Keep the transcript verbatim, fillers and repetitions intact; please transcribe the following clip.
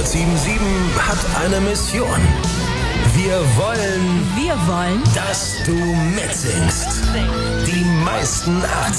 hundertsieben Komma sieben hat eine Mission. Wir wollen, Wir wollen, dass du mitsingst. Die meisten achtziger